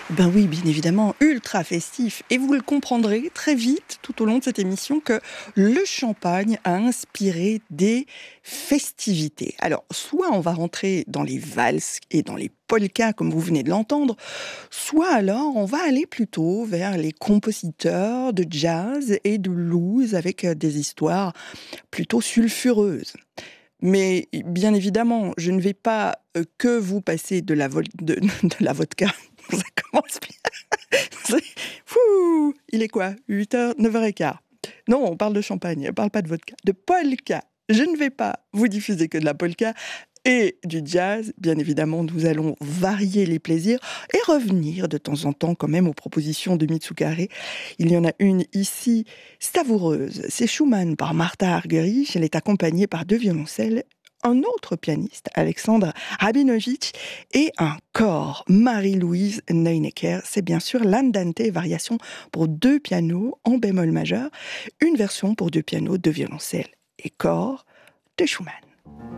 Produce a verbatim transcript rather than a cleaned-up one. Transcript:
Ben oui, bien évidemment, ultra festif. Et vous le comprendrez très vite tout au long de cette émission que le champagne a inspiré des festivités. Alors, soit on va rentrer dans les valses et dans les polkas comme vous venez de l'entendre, soit alors on va aller plutôt vers les compositeurs de jazz et de blues avec des histoires plutôt sulfureuses. Mais bien évidemment, je ne vais pas euh, que vous passer de la, vol- de, de la vodka. Ça commence bien. C'est- Fou, il est quoi huit heures, neuf heures quinze. Non, on parle de champagne, on parle pas de vodka. De polka. Je ne vais pas vous diffuser que de la polka et du jazz. Bien évidemment, nous allons varier les plaisirs et revenir de temps en temps quand même aux propositions de Mitsukare. Il y en a une ici, savoureuse. C'est Schumann par Martha Argerich. Elle est accompagnée par deux violoncelles, un autre pianiste, Alexandre Rabinovitch, et un corps, Marie-Louise Neunecker. C'est bien sûr l'Andante, variation pour deux pianos en bémol majeur, une version pour deux pianos, deux violoncelles et corps de Schumann.